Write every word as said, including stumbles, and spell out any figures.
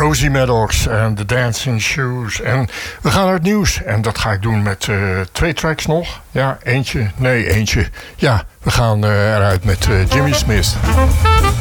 Rosie Maddox en The Dancing Shoes. En we gaan naar het nieuws. En dat ga ik doen met uh, twee tracks nog. Ja, eentje. Nee, eentje. Ja, we gaan uh, eruit met uh, Jimmy Smith.